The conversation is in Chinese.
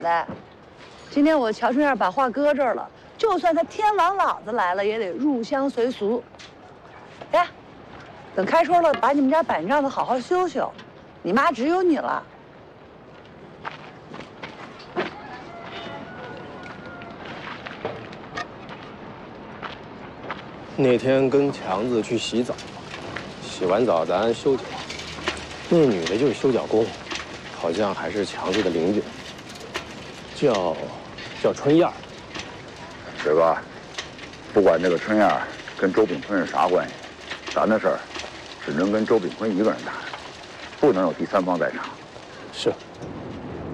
来，今天我乔春燕把话搁这儿了，就算他天王老子来了，也得入乡随俗。哎，等开春了，把你们家板帐子好好修修，你妈只有你了。 那天跟强子去洗澡，洗完澡咱修脚，那女的就是修脚工，好像还是强子的邻居，叫春燕。 水哥，不管这个春燕跟周炳坤是啥关系，咱的事儿只能跟周炳坤一个人谈，不能有第三方在场。 是。